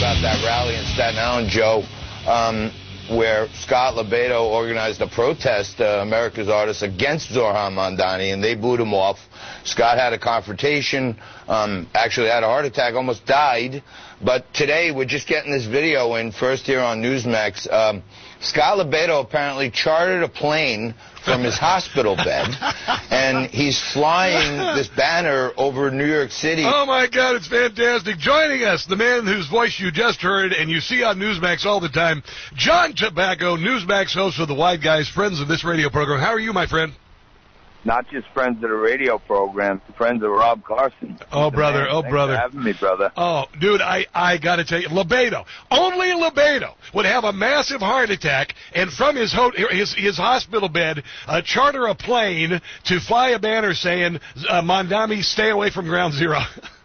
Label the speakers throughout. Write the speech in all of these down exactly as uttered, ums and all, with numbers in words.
Speaker 1: about that rally in Staten Island, Joe, um, where Scott LoBaido organized a protest, uh, America's Artists, against Zohran Mamdani, and they booed him off. Scott had a confrontation, um, actually had a heart attack, almost died. But today, we're just getting this video in, first here on Newsmax. Um, Scott LoBaido apparently chartered a plane from his hospital bed, and he's flying this banner over New York City.
Speaker 2: Oh, my God, it's fantastic. Joining us, the man whose voice you just heard and you see on Newsmax all the time, John Tabacco, Newsmax host of The Wide Guys, friends of this radio program. How are you, my friend?
Speaker 3: Not just friends of the radio program, friends of Rob Carson.
Speaker 2: Oh, brother,
Speaker 3: man.
Speaker 2: oh,
Speaker 3: Thanks
Speaker 2: brother.
Speaker 3: for having me, brother.
Speaker 2: Oh, dude, I, I got to tell you, LoBaido, only LoBaido would have a massive heart attack and from his ho- his, his hospital bed uh, charter a plane to fly a banner saying, uh, Mamdani, stay away from ground zero.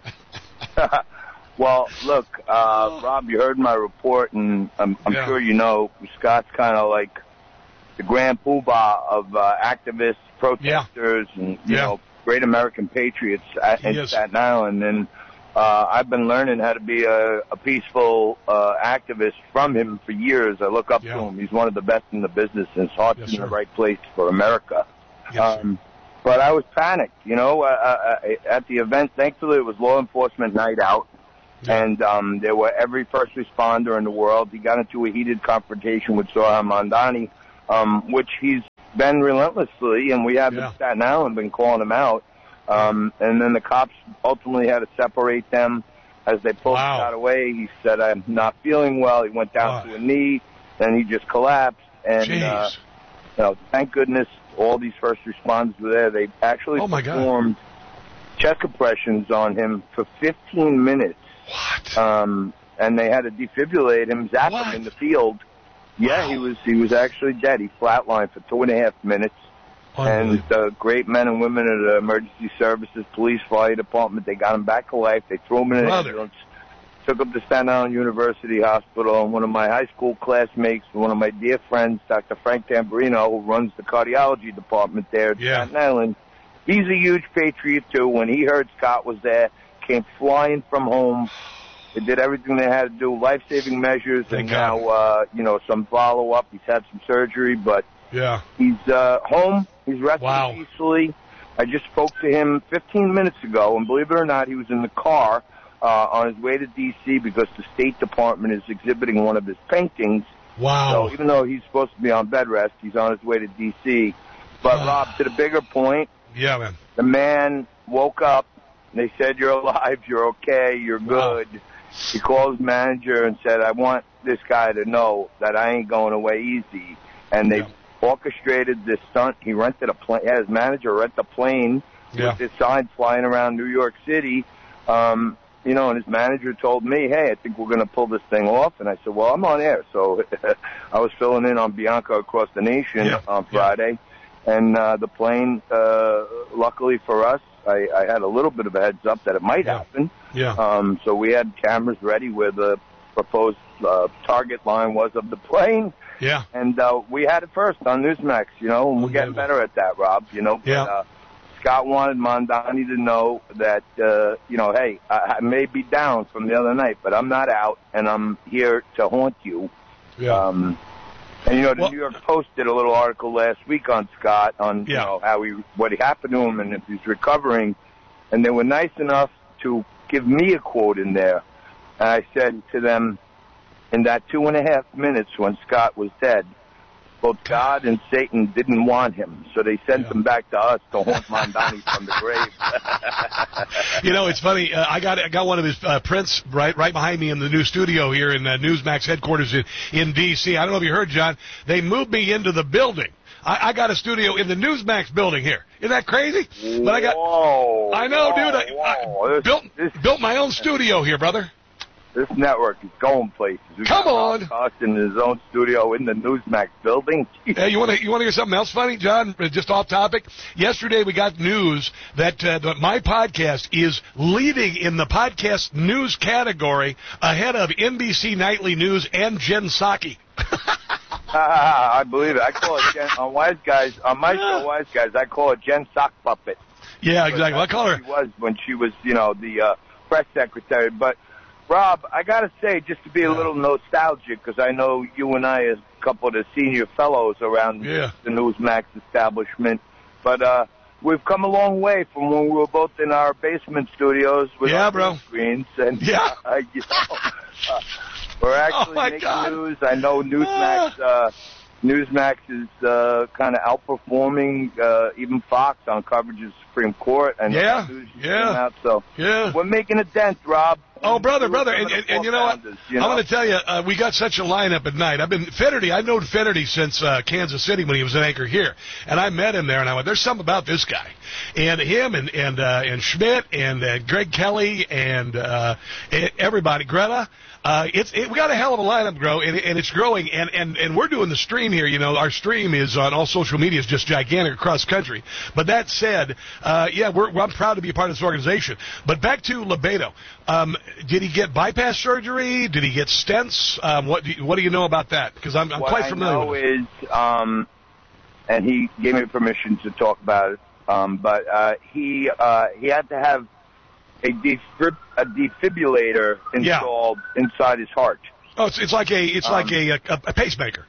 Speaker 3: Well, look, uh, Rob, you heard my report, and I'm, I'm
Speaker 2: Yeah.
Speaker 3: sure you know Scott's kind of like the grand poobah of uh, activists, protesters, yeah. and, you
Speaker 2: yeah.
Speaker 3: know, great American patriots at, in Staten Island. And uh, I've been learning how to be a, a peaceful uh, activist from him for years. I look up
Speaker 2: yeah.
Speaker 3: to him. He's one of the best in the business, and his heart's
Speaker 2: yes,
Speaker 3: in
Speaker 2: sir.
Speaker 3: the right place for America.
Speaker 2: Yes,
Speaker 3: um, but I was panicked, you know, uh, uh, at the event. Thankfully, it was law enforcement night out. Yeah. And um, there were every first responder in the world. He got into a heated confrontation with Zohran Mamdani, um, which he's been relentlessly, and we have
Speaker 2: yeah.
Speaker 3: in Staten Island been calling him out. Um, and then the cops ultimately had to separate them. As they pulled
Speaker 2: wow.
Speaker 3: Scott away, he said, I'm not feeling well. He went down wow. to a knee, then he just collapsed. And, uh, you know, thank goodness all these first responders were there. They actually
Speaker 2: oh
Speaker 3: performed God. chest compressions on him for fifteen minutes.
Speaker 2: What?
Speaker 3: Um, and they had to defibrillate him, zap
Speaker 2: what?
Speaker 3: him in the field. Yeah,
Speaker 2: wow.
Speaker 3: he was he was actually dead. He flatlined for two and a half minutes. And the great men and women of the emergency services, police, fire department, they got him back to life. They threw him in an ambulance, took him to Staten Island University Hospital. And one of my high school classmates, one of my dear friends, Doctor Frank Tamburino, who runs the cardiology department there at
Speaker 2: yeah.
Speaker 3: Staten Island, he's a huge patriot, too. When he heard Scott was there, came flying from home. They did everything they had to do, life-saving measures,
Speaker 2: Thank
Speaker 3: and
Speaker 2: God.
Speaker 3: now, uh, you know, some follow-up. He's had some surgery, but
Speaker 2: yeah.
Speaker 3: he's uh, home. He's resting
Speaker 2: wow.
Speaker 3: peacefully. I just spoke to him fifteen minutes ago, and believe it or not, he was in the car uh, on his way to D C because the State Department is exhibiting one of his paintings.
Speaker 2: Wow.
Speaker 3: So even though he's supposed to be on bed rest, he's on his way to D C But, Rob, to the bigger point,
Speaker 2: yeah, man.
Speaker 3: the man woke up, and they said, you're alive, you're okay, you're good. Wow. He called his manager and said, I want this guy to know that I ain't going away easy. And they yeah. orchestrated this stunt. He rented a plane. Had his manager rent a plane
Speaker 2: yeah.
Speaker 3: with this sign flying around New York City. Um, you know, and his manager told me, hey, I think we're going to pull this thing off. And I said, well, I'm on air. So I was filling in on Bianca Across the Nation
Speaker 2: yeah.
Speaker 3: on Friday. Yeah. And uh, the plane, uh, luckily for us, I, I had a little bit of a heads up that it might
Speaker 2: yeah.
Speaker 3: happen.
Speaker 2: Yeah.
Speaker 3: Um, so we had cameras ready where the proposed uh, target line was of the plane.
Speaker 2: Yeah.
Speaker 3: And uh, we had it first on Newsmax, you know, and we're getting better at that, Rob, you know. But,
Speaker 2: yeah.
Speaker 3: uh, Scott wanted Mamdani to know that, uh, you know, hey, I, I may be down from the other night, but I'm not out, and I'm here to haunt you.
Speaker 2: Yeah.
Speaker 3: Um, and, you know, the
Speaker 2: well,
Speaker 3: New York Post did a little article last week on Scott, on,
Speaker 2: yeah.
Speaker 3: you know, how he, what happened to him and if he's recovering. And they were nice enough to give me a quote in there. And I said to them, in that two and a half minutes when Scott was dead, both God and Satan didn't want him, so they sent
Speaker 2: yeah.
Speaker 3: him back to us to haunt Mamdani from the grave.
Speaker 2: You know, it's funny. Uh, I got I got one of his uh, prints right right behind me in the new studio here in uh, Newsmax headquarters in, in D C I don't know if you heard, John. They moved me into the building. I, I got a studio in the Newsmax building here. Isn't that crazy? But I got.
Speaker 3: Whoa,
Speaker 2: I know,
Speaker 3: whoa,
Speaker 2: dude. I,
Speaker 3: whoa.
Speaker 2: I
Speaker 3: This,
Speaker 2: built
Speaker 3: this,
Speaker 2: built my own studio here, brother.
Speaker 3: This network is going places. We
Speaker 2: Come
Speaker 3: got
Speaker 2: on.
Speaker 3: Rob Carson in his own studio in the Newsmax building.
Speaker 2: Hey, you want to you want to hear something else funny, John? Just off topic. Yesterday we got news that, uh, that my podcast is leading in the podcast news category ahead of N B C Nightly News and Jen Psaki.
Speaker 3: I believe it. I call it Jen, on Wise Guys, on my show, Wise Guys, I call it Jen Sock Puppet.
Speaker 2: Yeah, exactly. I call her.
Speaker 3: She was when she was, you know, the uh, press secretary. But Rob, I got to say, just to be a little nostalgic, because I know you and I, as a couple of the senior fellows around
Speaker 2: yeah.
Speaker 3: the Newsmax establishment, but uh, we've come a long way from when we were both in our basement studios with
Speaker 2: yeah,
Speaker 3: our
Speaker 2: bro.
Speaker 3: screens. And,
Speaker 2: yeah.
Speaker 3: uh, you know, uh, we're actually
Speaker 2: oh
Speaker 3: making
Speaker 2: God.
Speaker 3: news. I know Newsmax... Uh, Newsmax is uh, kind of outperforming uh, even Fox on coverage of the Supreme Court. And
Speaker 2: yeah, yeah.
Speaker 3: Out, so
Speaker 2: yeah.
Speaker 3: we're making a dent, Rob.
Speaker 2: Oh, brother, brother, and, and, and you know what?
Speaker 3: You know?
Speaker 2: I'm going to tell you, uh, we got such a lineup at night. I've been Fennerty. I've known Fennerty since uh, Kansas City when he was an anchor here, and I met him there, and I went, "There's something about this guy," and him and and uh, and Schmidt and uh, Greg Kelly and uh, everybody, Greta. Uh, it's it, we got a hell of a lineup, grow, and, and it's growing, and, and, and we're doing the stream here. You know, our stream is on all social media, is just gigantic across the country. But that said, uh, yeah, we're, I'm proud to be a part of this organization. But back to Lebedo. Um, did he get bypass surgery? Did he get stents? Um, what do you, what do you know about that? Because I'm, I'm quite familiar with it.
Speaker 3: What I know is, um, and he gave me permission to talk about it. Um, but uh, he uh, he had to have a, defib- a defibrillator installed yeah. inside his heart.
Speaker 2: Oh, it's, it's like a it's um, like a, a, a pacemaker.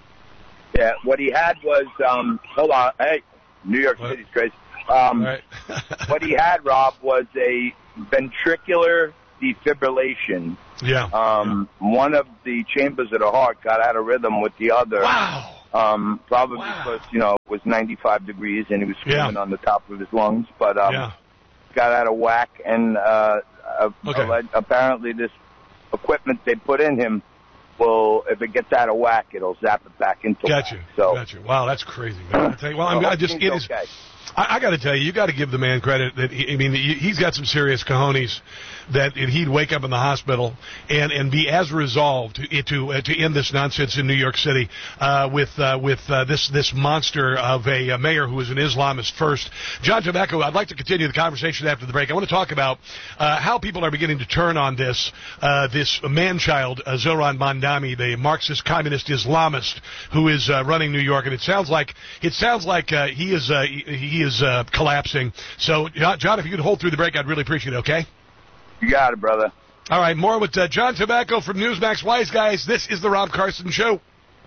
Speaker 3: Yeah, what he had was um, hold on, hey, New York what? City's crazy. Um,
Speaker 2: right.
Speaker 3: What he had, Rob, was a ventricular defibrillation.
Speaker 2: Yeah.
Speaker 3: Um, yeah. One of the chambers of the heart got out of rhythm with the other.
Speaker 2: Wow.
Speaker 3: Um, probably
Speaker 2: wow.
Speaker 3: because you know it was ninety-five degrees and he was screaming
Speaker 2: yeah.
Speaker 3: on the top of his lungs, but um.
Speaker 2: Yeah.
Speaker 3: got out of whack, and uh,
Speaker 2: okay.
Speaker 3: apparently this equipment they put in him will, if it gets out of whack, it'll zap it back into
Speaker 2: Got you.
Speaker 3: whack. So,
Speaker 2: Got you. Wow, that's crazy, man. I tell you, well, I'm, I just it is.
Speaker 3: Okay.
Speaker 2: I, I got to tell you, you got to give the man credit that he, I mean, he, he's got some serious cojones. That he'd wake up in the hospital and, and be as resolved to to, uh, to end this nonsense in New York City uh, with uh, with uh, this this monster of a, a mayor who is an Islamist first. John Tobacco, I'd like to continue the conversation after the break. I want to talk about uh, how people are beginning to turn on this uh, this man-child uh, Zohran Mamdani, the Marxist communist Islamist who is uh, running New York, and it sounds like it sounds like uh, he is uh, he, he is uh, collapsing. So, John, if you could hold through the break, I'd really appreciate it. Okay.
Speaker 3: You got it, brother.
Speaker 2: All right, more with uh, John Tobacco from Newsmax. Wise Guys, this is the Rob Carson Show.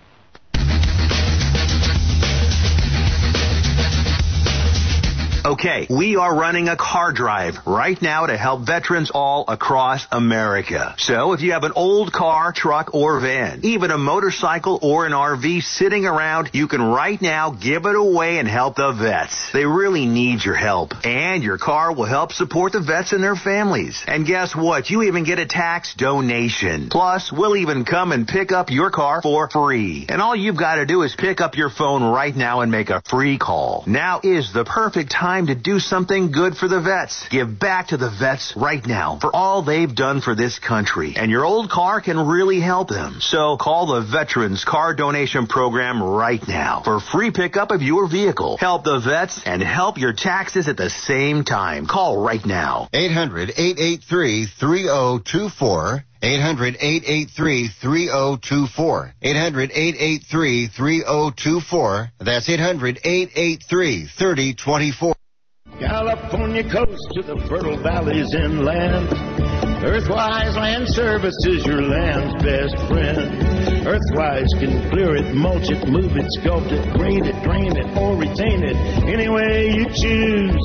Speaker 4: Okay, we are running a car drive right now to help veterans all across America. So if you have an old car, truck, or van, even a motorcycle or an R V sitting around, you can right now give it away and help the vets. They really need your help. And your car will help support the vets and their families. And guess what? You even get a tax donation. Plus, we'll even come and pick up your car for free. And all you've got to do is pick up your phone right now and make a free call. Now is the perfect time to do something good for the vets. Give back to the vets right now for all they've done for this country. And your old car can really help them. So call the Veterans Car Donation Program right now for free pickup of your vehicle. Help the vets and help your taxes at the same time. Call right now.
Speaker 5: eight hundred, eight eight three, three oh two four. eight hundred, eight eight three, three oh two four. eight hundred, eight eight three, three oh two four. That's eight hundred, eight eight three, three oh two four.
Speaker 6: California coast to the fertile valleys inland. Earthwise Land Service is your land's best friend. Earthwise can clear it, mulch it, move it, sculpt it, green it, drain it, or retain it any way you choose.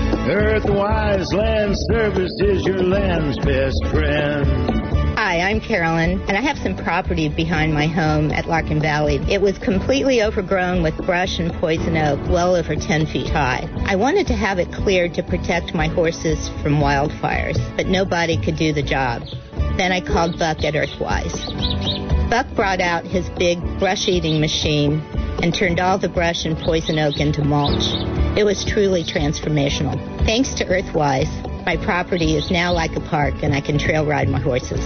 Speaker 6: Earthwise Land Service is your land's best friend.
Speaker 7: Hi, I'm Carolyn, and I have some property behind my home at Larkin Valley. It was completely overgrown with brush and poison oak, well over ten feet high. I wanted to have it cleared to protect my horses from wildfires, but nobody could do the job. Then I called Buck at Earthwise. Buck brought out his big brush-eating machine and turned all the brush and poison oak into mulch. It was truly transformational. Thanks to Earthwise, my property is now like a park, and I can trail ride my horses.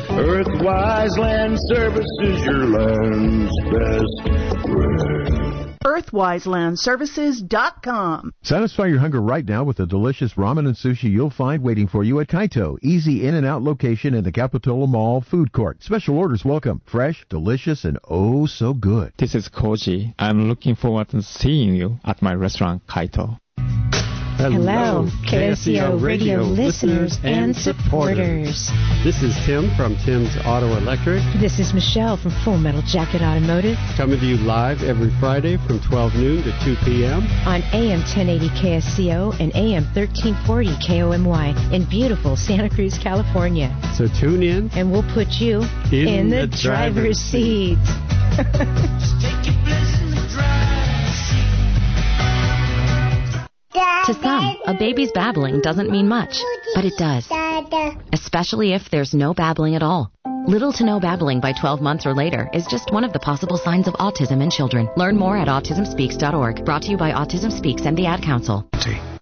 Speaker 6: Earthwise Land Service is your land's best friend.
Speaker 8: Earthwise Land Services dot com.
Speaker 9: Satisfy your hunger right now with the delicious ramen and sushi you'll find waiting for you at Kaito. Easy in and out location in the Capitola Mall food court. Special orders welcome. Fresh, delicious, and oh so good.
Speaker 10: This is Koji. I'm looking forward to seeing you at my restaurant, Kaito. Hello, K S C O radio listeners and supporters.
Speaker 11: This is Tim from Tim's Auto Electric.
Speaker 10: This is Michelle from Full Metal Jacket Automotive.
Speaker 11: Coming to you live every Friday from twelve noon to two p.m.
Speaker 10: on A M ten eighty K S C O and A M thirteen forty K O M Y in beautiful Santa Cruz, California.
Speaker 11: So tune in.
Speaker 10: And we'll put you
Speaker 11: in,
Speaker 10: in the, the driver's seat.
Speaker 12: To some, a baby's babbling doesn't mean much, but it does. Especially if there's no babbling at all. Little to no babbling by twelve months or later is just one of the possible signs of autism in children. Learn more at autism speaks dot org. Brought to you by Autism Speaks and the Ad Council.